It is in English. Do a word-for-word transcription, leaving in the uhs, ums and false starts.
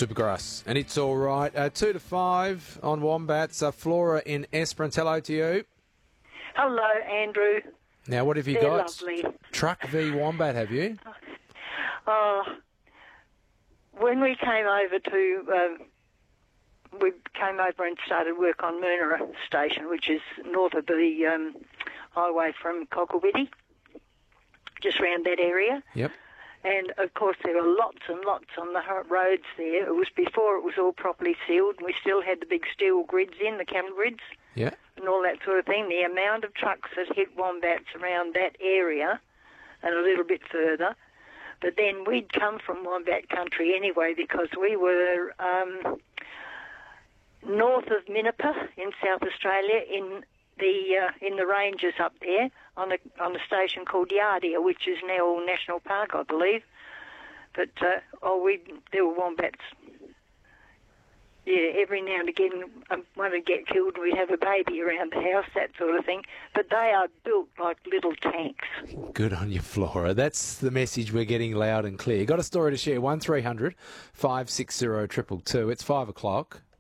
Supergrass. And it's all right. Uh, two to five on Wombats. Uh, Flora in Esperance. Hello to you. Hello, Andrew. Now, what have you They're got? lovely. Truck v Wombat, have you? Oh, when we came over to, um, we came over and started work on Moonera Station, which is north of the um, highway from Cockawitty, just round that area. Yep. And, of course, there were lots and lots on the ho- roads there. It was before it was all properly sealed, and we still had the big steel grids in, the cattle grids. Yeah. And all that sort of thing. The amount of trucks that hit wombats around that area and a little bit further. But then we'd come from wombat country anyway because we were um, north of Minnipa in South Australia in the uh, in the ranges up there on a on a station called Yardia, which is now National Park, I believe. But uh, oh, we there were wombats. Yeah, every now and again, um, one would get killed, we'd have a baby around the house, that sort of thing. But they are built like little tanks. Good on you, Flora. That's the message we're getting loud and clear. Got a story to share? one three hundred five six zero two two two. It's five o'clock.